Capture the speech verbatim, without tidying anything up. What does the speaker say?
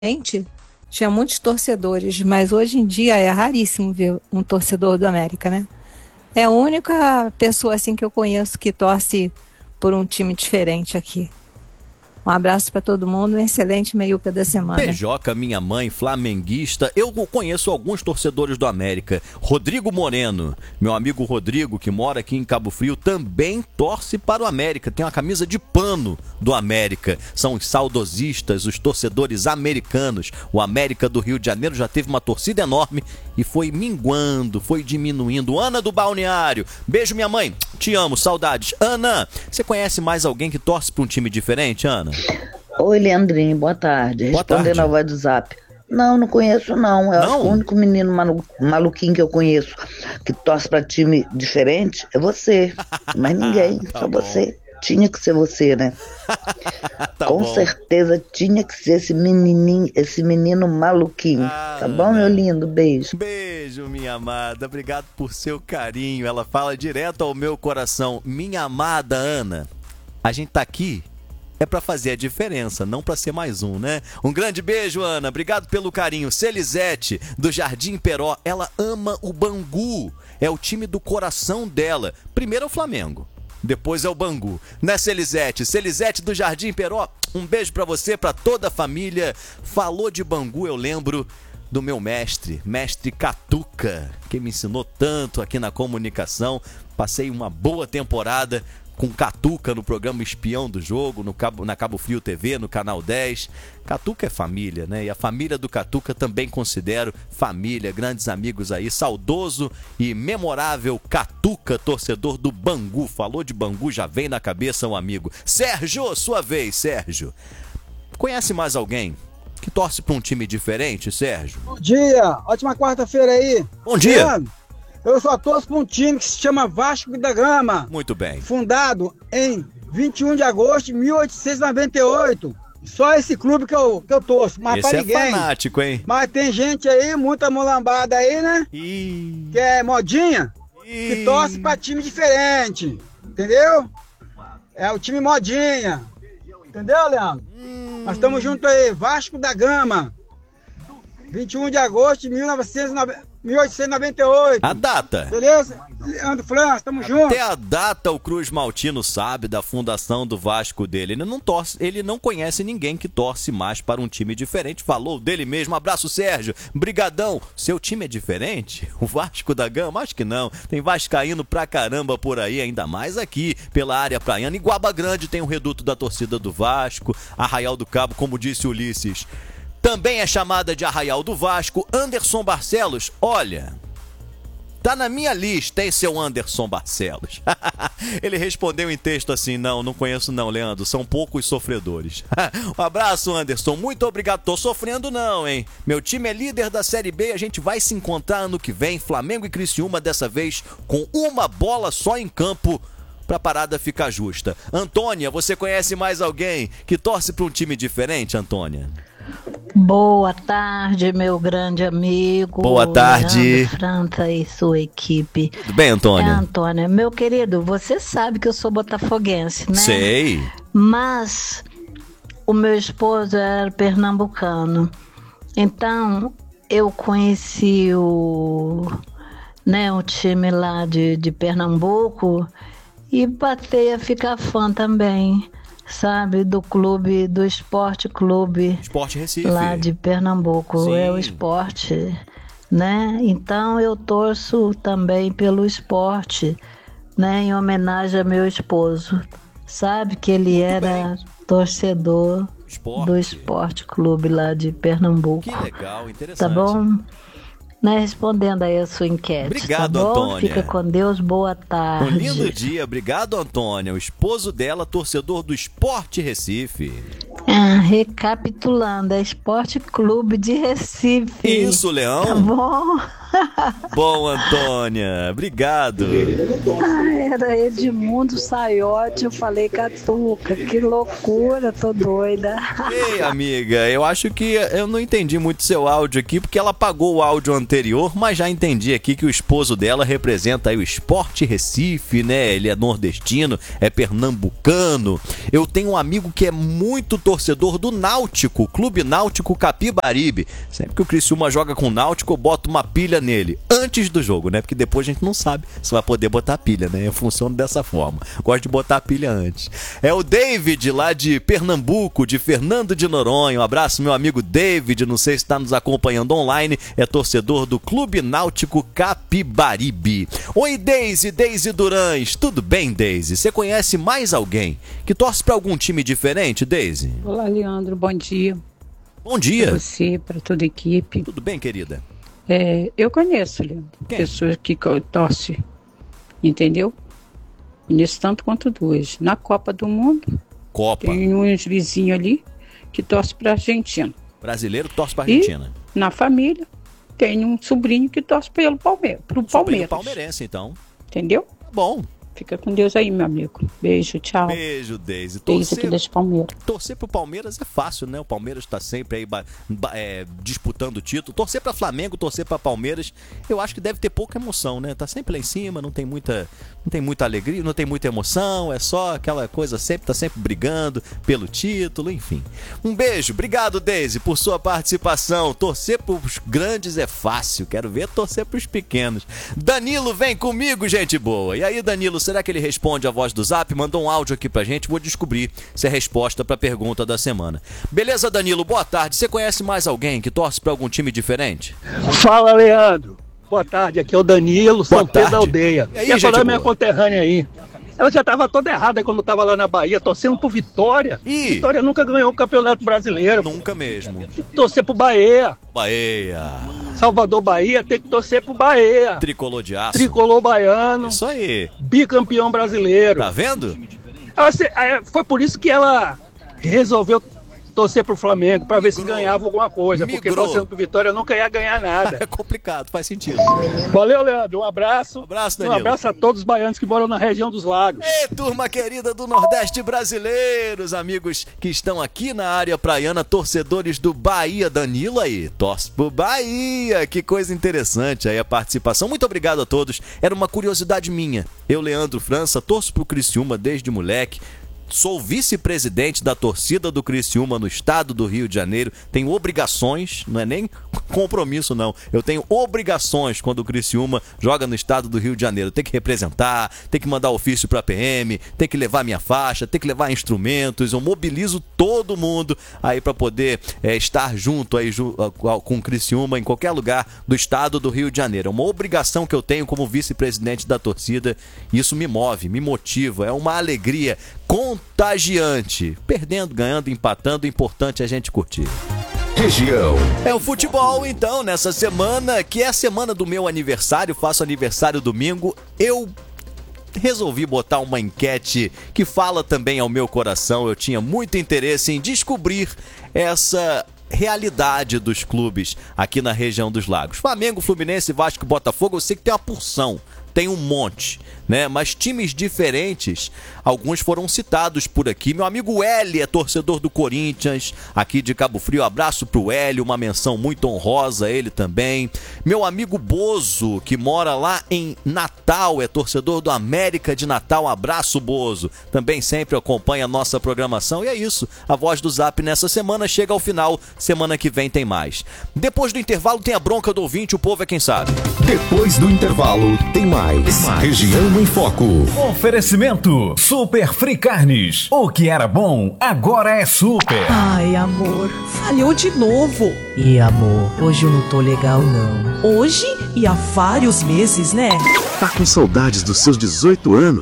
Gente, tinha muitos torcedores, mas hoje em dia é raríssimo ver um torcedor do América, né? É a única pessoa assim que eu conheço que torce por um time diferente aqui. Um abraço para todo mundo, um excelente meiuca da semana. Beijoca, minha mãe, flamenguista. Eu conheço alguns torcedores do América. Rodrigo Moreno, meu amigo Rodrigo, que mora aqui em Cabo Frio, também torce para o América. Tem uma camisa de pano do América. São os saudosistas, os torcedores americanos. O América do Rio de Janeiro já teve uma torcida enorme e foi minguando, foi diminuindo. Ana do Balneário, beijo minha mãe, te amo, saudades. Ana, você conhece mais alguém que torce para um time diferente, Ana? Oi, Leandrinho, boa tarde. Boa Respondendo tarde. ao WhatsApp. Não, não conheço não. Eu Não? acho que o único menino malu- maluquinho que eu conheço que torce pra time diferente é você. Mas ninguém, Tá só bom. você. Tinha que ser você, né? Tá Com bom. certeza tinha que ser esse menininho, esse menino maluquinho. Ah, Tá bom, meu lindo? Beijo. Beijo, minha amada. Obrigado por seu carinho. Ela fala direto ao meu coração. Minha amada Ana, a gente tá aqui é pra fazer a diferença, não pra ser mais um, né? Um grande beijo, Ana. Obrigado pelo carinho. Celisete, do Jardim Peró. Ela ama o Bangu. É o time do coração dela. Primeiro é o Flamengo. Depois é o Bangu. Né, Celisete? Celisete do Jardim Peró. Um beijo pra você, pra toda a família. Falou de Bangu, eu lembro do meu mestre, mestre Catuca, que me ensinou tanto aqui na comunicação. Passei uma boa temporada com Catuca no programa Espião do Jogo, no Cabo, na Cabo Frio T V, no Canal dez. Catuca é família, né? E a família do Catuca também considero família, grandes amigos aí. Saudoso e memorável Catuca, torcedor do Bangu. Falou de Bangu, já vem na cabeça um amigo. Sérgio, sua vez, Sérgio. Conhece mais alguém que torce para um time diferente, Sérgio? Bom dia, ótima quarta-feira aí. Bom dia. Leandro, eu só torço para um time que se chama Vasco da Gama, Muito bem. fundado em vinte e um de agosto de mil oitocentos e noventa e oito. Só esse clube que eu, que eu torço, mas Esse para é ninguém. fanático, hein? Mas tem gente aí, muita mulambada aí, né? Ih, Que é modinha, que ih. torce para time diferente, entendeu? É o time modinha, entendeu, Leandro? Hum. Nós estamos juntos aí, Vasco da Gama, vinte e um de agosto de mil novecentos e noventa mil oitocentos e noventa e oito. A data. Beleza? Leandro França, tamo junto. Até a data o Cruz Maltino sabe da fundação do Vasco dele. Ele não torce, ele não conhece ninguém que torce mais para um time diferente. Falou dele mesmo. Abraço, Sérgio. Brigadão. Seu time é diferente? O Vasco da Gama? Acho que não. Tem vascaíno pra caramba por aí, ainda mais aqui pela área praiana. Em Guaba Grande tem o reduto da torcida do Vasco. Arraial do Cabo, como disse Ulisses, também é chamada de Arraial do Vasco. Anderson Barcelos, olha, tá na minha lista, hein, seu Anderson Barcelos? Ele respondeu em texto assim: não, não conheço não, Leandro, são poucos sofredores. Um abraço, Anderson, muito obrigado. Tô sofrendo não, hein? Meu time é líder da Série B, a gente vai se encontrar ano que vem, Flamengo e Criciúma, dessa vez com uma bola só em campo, pra parada ficar justa. Antônia, você conhece mais alguém que torce pra um time diferente, Antônia? Boa tarde, meu grande amigo. Boa tarde. Leandro França e sua equipe. Tudo bem, É, Antônia? Antônia, meu querido, você sabe que eu sou botafoguense, né? Sei. Mas o meu esposo era pernambucano. Então, eu conheci o, né, o time lá de, de Pernambuco e passei a ficar fã também, sabe, do clube, do Esporte Clube Esporte Recife. lá de Pernambuco. Sim. É o esporte, né? Então eu torço também pelo esporte, né? Em homenagem a meu esposo. Sabe que ele era torcedor Esporte. do Esporte Clube lá de Pernambuco. Que legal, interessante. Tá bom? Né, respondendo aí a sua enquete. Obrigado, tá bom? Antônia. Fica com Deus, boa tarde. Um lindo dia, obrigado, Antônia. O esposo dela, torcedor do Esporte Recife. Ah, recapitulando, é Esporte Clube de Recife. Isso, Leão. Tá bom? Bom, Antônia, obrigado. Ah, era Edmundo Saiotti, eu falei Catuca, que loucura, tô doida. Ei, amiga, eu acho que eu não entendi muito seu áudio aqui, porque ela apagou o áudio anterior, mas já entendi aqui que o esposo dela representa aí o Sport Recife, né? Ele é nordestino, é pernambucano. Eu tenho um amigo que é muito torcedor do Náutico, Clube Náutico Capibaribe. Sempre que o Criciúma joga com o Náutico, eu boto uma pilha nele, antes do jogo, né? Porque depois a gente não sabe se vai poder botar pilha, né? Eu funciono dessa forma. Gosto de botar pilha antes. É o David, lá de Pernambuco, de Fernando de Noronha. Um abraço, meu amigo David. Não sei se está nos acompanhando online. É torcedor do Clube Náutico Capibaribe. Oi, Deise, Deise Durães. Tudo bem, Deise? Você conhece mais alguém que torce para algum time diferente, Deise? Olá, Leandro. Bom dia. Bom dia. Para você, para toda a equipe. Tudo bem, querida? É, eu conheço, Leandro, Quem? pessoas que torcem, entendeu? Conheço tanto quanto duas. Na Copa do Mundo, Copa. tem uns vizinhos ali que torcem para a Argentina. Brasileiro que torce para Argentina. E na família, tem um sobrinho que torce pelo Palmeiras, pro Sobrinho Palmeiras. palmeirense, então. Entendeu? Bom. Fica com Deus aí, meu amigo. Beijo, tchau. Beijo, Deise. Beijo aqui das Palmeiras. Torcer pro Palmeiras é fácil, né? O Palmeiras tá sempre aí ba- ba- é, disputando o título. Torcer pra Flamengo, torcer pra Palmeiras, eu acho que deve ter pouca emoção, né? Tá sempre lá em cima, não tem muita, não tem muita alegria, não tem muita emoção, é só aquela coisa sempre, tá sempre brigando pelo título, enfim. Um beijo, obrigado, Deise, por sua participação. Torcer pros grandes é fácil, quero ver torcer pros pequenos. Danilo, vem comigo, gente boa. E aí, Danilo, será que ele responde a voz do Zap? Mandou um áudio aqui pra gente, vou descobrir se é resposta pra pergunta da semana. Beleza, Danilo, boa tarde. Você conhece mais alguém que torce pra algum time diferente? Fala, Leandro. Boa tarde, aqui é o Danilo, São Pedro da Aldeia. E aí, Quer gente falar minha boa? conterrânea aí? Ela já estava toda errada quando estava lá na Bahia, torcendo pro Vitória. Ih. Vitória nunca ganhou o Campeonato Brasileiro. Nunca mesmo. Torcer pro Bahia. Bahia. Salvador, Bahia, tem que torcer pro Bahia. Tricolor de aço. Tricolor baiano, Isso aí. bicampeão brasileiro. Tá vendo? Ela se- é, foi por isso que ela resolveu torcer pro Flamengo, para ver se Migrou. ganhava alguma coisa. Porque Migrou. torcendo pro Vitória nunca ia ganhar nada. É complicado, faz sentido. Valeu, Leandro. Um abraço. Um abraço, Um Danilo. abraço a todos os baianos que moram na região dos lagos. Ei, turma querida do Nordeste brasileiros, amigos que estão aqui na área praiana, torcedores do Bahia. Danilo aí, torce pro Bahia, que coisa interessante aí a participação. Muito obrigado a todos, era uma curiosidade minha. Eu, Leandro França, torço pro Criciúma desde moleque. Sou vice-presidente da torcida do Criciúma no estado do Rio de Janeiro. Tenho obrigações, não é nem compromisso não. Eu tenho obrigações quando o Criciúma joga no estado do Rio de Janeiro. Tem que representar, tem que mandar ofício para a P M, tem que levar minha faixa, tem que levar instrumentos. Eu mobilizo todo mundo aí para poder é, estar junto aí ju- com o Criciúma em qualquer lugar do estado do Rio de Janeiro. É uma obrigação que eu tenho como vice-presidente da torcida. Isso me move, me motiva. É uma alegria contagiante. Perdendo, ganhando, empatando, o importante é a gente curtir. Região. É o futebol, então, nessa semana, que é a semana do meu aniversário, faço aniversário domingo, eu resolvi botar uma enquete que fala também ao meu coração. Eu tinha muito interesse em descobrir essa realidade dos clubes aqui na região dos lagos. Flamengo, Fluminense, Vasco, Botafogo, eu sei que tem uma porção. Tem um monte, né? Mas times diferentes, alguns foram citados por aqui. Meu amigo Hélio é torcedor do Corinthians, aqui de Cabo Frio. Abraço pro Hélio, uma menção muito honrosa, ele também. Meu amigo Bozo, que mora lá em Natal, é torcedor do América de Natal. Abraço, Bozo. Também sempre acompanha a nossa programação. E é isso, a voz do Zap nessa semana chega ao final. Semana que vem tem mais. Depois do intervalo tem a bronca do ouvinte, o povo é quem sabe. Depois do intervalo, tem mais. Região em Foco. Oferecimento Super Free Carnes. O que era bom, agora é super. Ai, amor, falhou de novo. E amor, hoje eu não tô legal não. Hoje e há vários meses, né? Tá com saudades dos seus dezoito anos?